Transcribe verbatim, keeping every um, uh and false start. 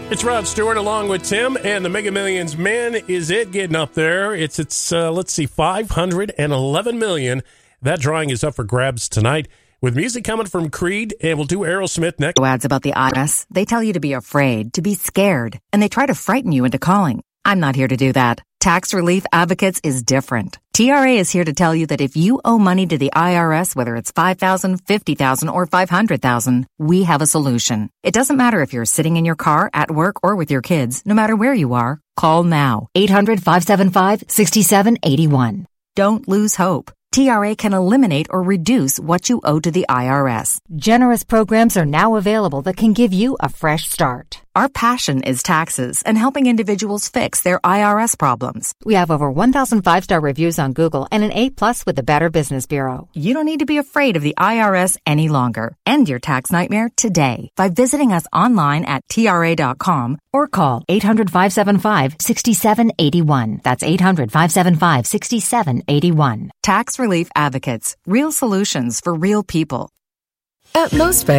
It's Rod Stewart along with Tim, and the Mega Millions Man Is It getting up there. It's, it's uh, let's see, five hundred eleven million dollars. That drawing is up for grabs tonight with music coming from Creed, and we'll do Aerosmith next. Ads about the I R S. They tell you to be afraid, to be scared, and they try to frighten you into calling. I'm not here to do that. Tax Relief Advocates is different. T R A is here to tell you that if you owe money to the I R S, whether it's five thousand dollars, fifty thousand dollars, or five hundred thousand dollars, we have a solution. It doesn't matter if you're sitting in your car, at work, or with your kids. No matter where you are, call now. eight hundred, five seven five, six seven eight one. Don't lose hope. T R A can eliminate or reduce what you owe to the I R S. Generous programs are now available that can give you a fresh start. Our passion is taxes and helping individuals fix their I R S problems. We have over one thousand five-star reviews on Google and an A plus with the Better Business Bureau. You don't need to be afraid of the I R S any longer. End your tax nightmare today by visiting us online at T R A dot com or call eight hundred, five seven five, six seven eight one. That's eight hundred, five seven five, six seven eight one. Tax Relief Advocates. Real solutions for real people. At most